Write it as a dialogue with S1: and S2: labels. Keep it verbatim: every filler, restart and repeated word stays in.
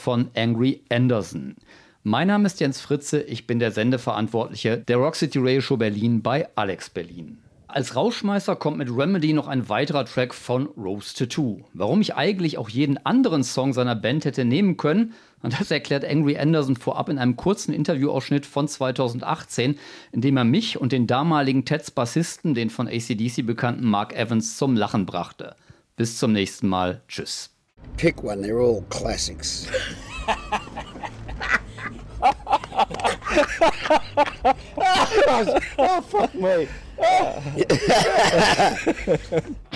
S1: von Angry Anderson. Mein Name ist Jens Fritze, ich bin der Sendeverantwortliche der Rock City Radio Show Berlin bei Alex Berlin. Als Rausschmeißer kommt mit Remedy noch ein weiterer Track von Rose Tattoo. Warum ich eigentlich auch jeden anderen Song seiner Band hätte nehmen können, und das erklärt Angry Anderson vorab in einem kurzen Interviewausschnitt von zweitausendachtzehn, in dem er mich und den damaligen Teds Bassisten, den von A C D C bekannten Mark Evans, zum Lachen brachte. Bis zum nächsten Mal. Tschüss.
S2: Pick one, they're all classics. oh, fuck me.